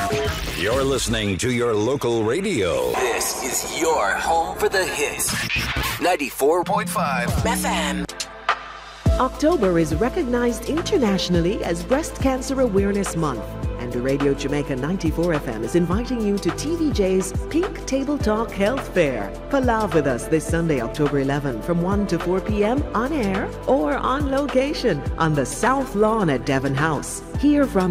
You're listening to your local radio. This is your home for the hits. 94.5 FM. October is recognized internationally as Breast Cancer Awareness Month, and Radio Jamaica 94 FM is inviting you to TVJ's Pink Table Talk Health Fair. Palav with us this Sunday, October 11, from 1 to 4 p.m. on air or on location on the South Lawn at Devon House. Hear from